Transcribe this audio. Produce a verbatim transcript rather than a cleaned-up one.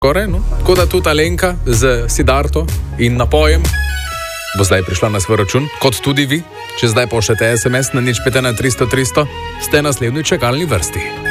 Skoraj, no? Tako da tudi Alenka z Sidarto in napojem bo zdaj prišla na svoj račun, kot tudi vi. Če zdaj pošljete es em es na nič pet ena tristo tristo, ste naslednji čakalni vrsti.